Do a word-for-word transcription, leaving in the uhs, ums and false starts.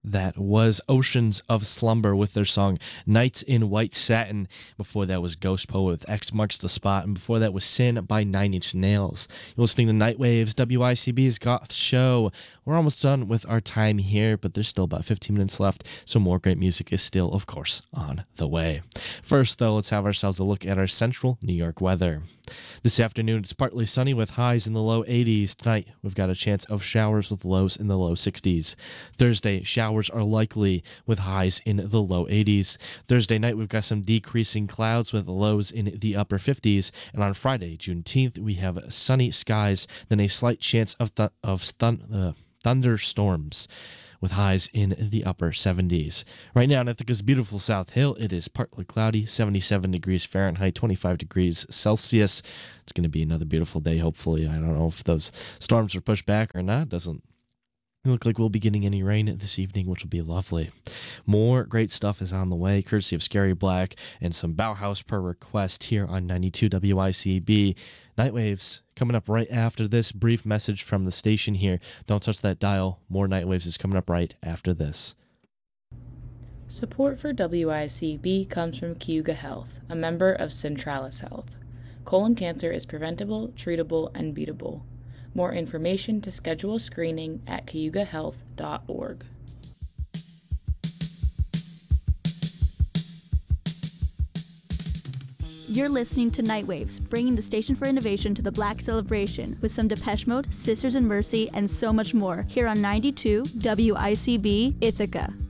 That was Oceans of Slumber with their song Nights in White Satin. Before that was Ghost Poet with X Marks the Spot. And before that was Sin by Nine Inch Nails. You're listening to Nightwaves, W I C B's Goth Show. We're almost done with our time here, but there's still about fifteen minutes left, so more great music is still, of course, on the way. First, though, let's have ourselves a look at our central New York weather. This afternoon, it's partly sunny with highs in the low eighties. Tonight, we've got a chance of showers with lows in the low sixties. Thursday, showers are likely with highs in the low eighties. Thursday night, we've got some decreasing clouds with lows in the upper fifties. And on Friday, Juneteenth, we have sunny skies, then a slight chance of, th- of thun- uh, thunderstorms with highs in the upper seventies. Right now in Ithaca's beautiful South Hill, it is partly cloudy, seventy-seven degrees Fahrenheit, twenty-five degrees Celsius. It's going to be another beautiful day, hopefully. I don't know if those storms are pushed back or not. Doesn't look like we'll be getting any rain this evening, which will be lovely. More great stuff is on the way, courtesy of Scary Black and some Bauhaus per request here on ninety-two W I C B. Nightwaves coming up right after this brief message from the station here. Don't touch that dial. More Nightwaves is coming up right after this. Support for W I C B comes from Cayuga Health, a member of Centralis Health. Colon cancer is preventable, treatable, and beatable. More information to schedule screening at cayuga health dot org. You're listening to Nightwaves, bringing the Station for Innovation to the Black Celebration with some Depeche Mode, Sisters in Mercy, and so much more here on ninety-two W I C B Ithaca.